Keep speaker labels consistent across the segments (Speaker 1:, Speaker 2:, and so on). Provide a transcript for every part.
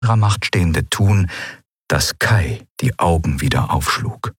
Speaker 1: ihrer Macht Stehende tun, dass Kai die Augen wieder aufschlug.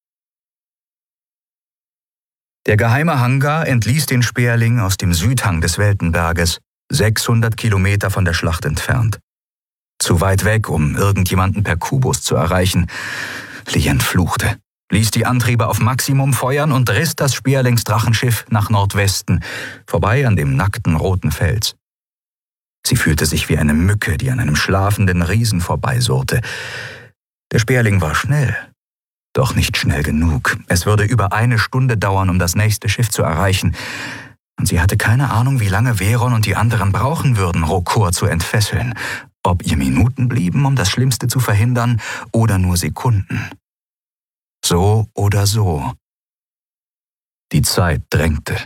Speaker 1: Der geheime Hangar entließ den Sperling aus dem Südhang des Weltenberges, 600 Kilometer von der Schlacht entfernt. Zu weit weg, um irgendjemanden per Kubus zu erreichen. Lien fluchte, ließ die Antriebe auf Maximum feuern und riss das Sperlingsdrachenschiff nach Nordwesten, vorbei an dem nackten roten Fels. Sie fühlte sich wie eine Mücke, die an einem schlafenden Riesen vorbeisurrte. Der Sperling war schnell, doch nicht schnell genug. Es würde über 1 Stunde dauern, um das nächste Schiff zu erreichen. Und sie hatte keine Ahnung, wie lange Veron und die anderen brauchen würden, Rokor zu entfesseln. Ob ihr Minuten blieben, um das Schlimmste zu verhindern, oder nur Sekunden. So oder so. Die Zeit drängte.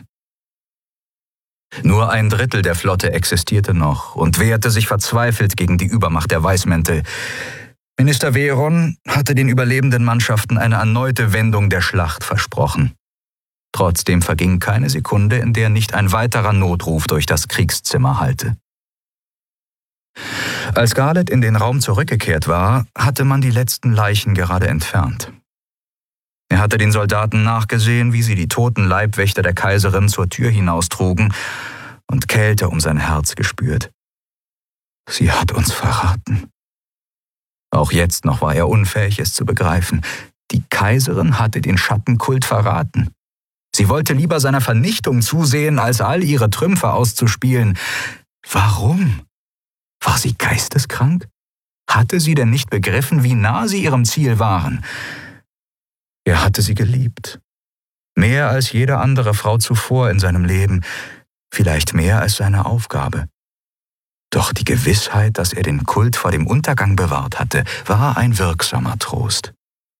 Speaker 1: Nur 1/3 der Flotte existierte noch und wehrte sich verzweifelt gegen die Übermacht der Weißmäntel. Minister Veron hatte den überlebenden Mannschaften eine erneute Wendung der Schlacht versprochen. Trotzdem verging keine Sekunde, in der nicht ein weiterer Notruf durch das Kriegszimmer hallte. Als Garlet in den Raum zurückgekehrt war, hatte man die letzten Leichen gerade entfernt. Er hatte den Soldaten nachgesehen, wie sie die toten Leibwächter der Kaiserin zur Tür hinaustrugen und Kälte um sein Herz gespürt. Sie hat uns verraten. Auch jetzt noch war er unfähig, es zu begreifen. Die Kaiserin hatte den Schattenkult verraten. Sie wollte lieber seiner Vernichtung zusehen, als all ihre Trümpfe auszuspielen. Warum? War sie geisteskrank? Hatte sie denn nicht begriffen, wie nah sie ihrem Ziel waren? Er hatte sie geliebt. Mehr als jede andere Frau zuvor in seinem Leben. Vielleicht mehr als seine Aufgabe. Doch die Gewissheit, dass er den Kult vor dem Untergang bewahrt hatte, war ein wirksamer Trost.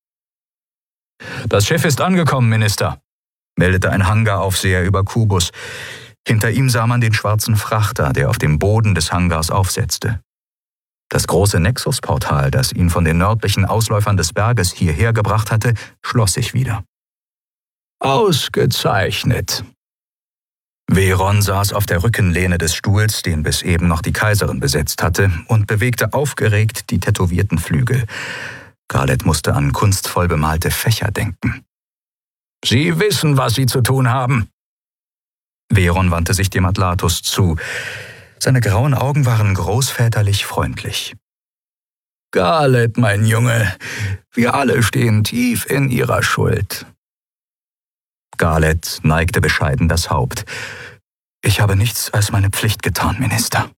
Speaker 1: »Das Schiff ist angekommen, Minister«, meldete ein Hangaraufseher über Kubus. Hinter ihm sah man den schwarzen Frachter, der auf dem Boden des Hangars aufsetzte. Das große Nexus-Portal, das ihn von den nördlichen Ausläufern des Berges hierher gebracht hatte, schloss sich wieder. »Ausgezeichnet!« Veron saß auf der Rückenlehne des Stuhls, den bis eben noch die Kaiserin besetzt hatte, und bewegte aufgeregt die tätowierten Flügel. Garlet musste an kunstvoll bemalte Fächer denken. »Sie wissen, was Sie zu tun haben!« Veron wandte sich dem Atlatus zu. Seine grauen Augen waren großväterlich freundlich. »Garlet, mein Junge, wir alle stehen tief in Ihrer Schuld.« Garlet neigte bescheiden das Haupt. »Ich habe nichts als meine Pflicht getan, Minister.«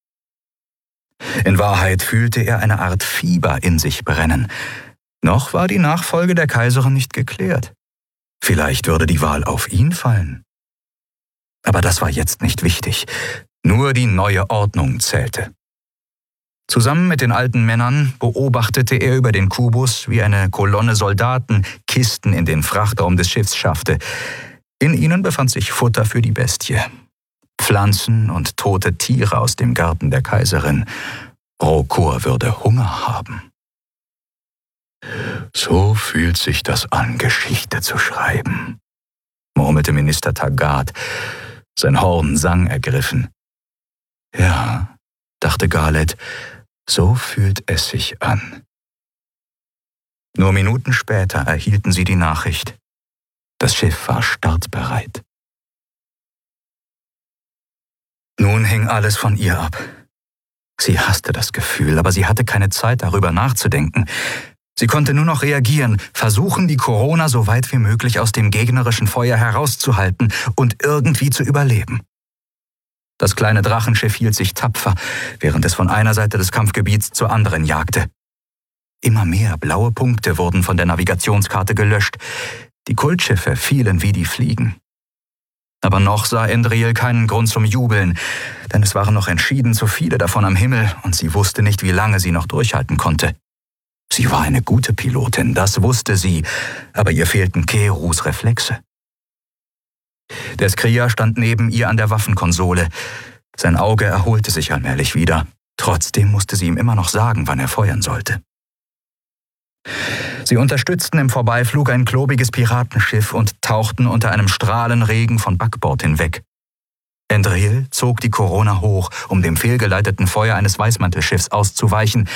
Speaker 1: In Wahrheit fühlte er eine Art Fieber in sich brennen. Noch war die Nachfolge der Kaiserin nicht geklärt. Vielleicht würde die Wahl auf ihn fallen. Aber das war jetzt nicht wichtig. Nur die neue Ordnung zählte. Zusammen mit den alten Männern beobachtete er über den Kubus, wie eine Kolonne Soldaten Kisten in den Frachtraum des Schiffs schaffte. In ihnen befand sich Futter für die Bestie. Pflanzen und tote Tiere aus dem Garten der Kaiserin. Rokor würde Hunger haben. »So fühlt sich das an, Geschichte zu schreiben«, murmelte Minister Taggart, sein Horn sang ergriffen. »Ja«, dachte Garlet, »so fühlt es sich an.« Nur Minuten später erhielten sie die Nachricht. Das Schiff war startbereit. Nun hing alles von ihr ab. Sie hasste das Gefühl, aber sie hatte keine Zeit, darüber nachzudenken. Sie konnte nur noch reagieren, versuchen, die Corona so weit wie möglich aus dem gegnerischen Feuer herauszuhalten und irgendwie zu überleben. Das kleine Drachenschiff hielt sich tapfer, während es von einer Seite des Kampfgebiets zur anderen jagte. Immer mehr blaue Punkte wurden von der Navigationskarte gelöscht. Die Kultschiffe fielen wie die Fliegen. Aber noch sah Endriel keinen Grund zum Jubeln, denn es waren noch entschieden zu viele davon am Himmel und sie wusste nicht, wie lange sie noch durchhalten konnte. Sie war eine gute Pilotin, das wusste sie, aber ihr fehlten Keerus Reflexe. Der Skria stand neben ihr an der Waffenkonsole. Sein Auge erholte sich allmählich wieder. Trotzdem musste sie ihm immer noch sagen, wann er feuern sollte. Sie unterstützten im Vorbeiflug ein klobiges Piratenschiff und tauchten unter einem Strahlenregen von Backbord hinweg. Andriel zog die Corona hoch, um dem fehlgeleiteten Feuer eines Weißmantelschiffs auszuweichen,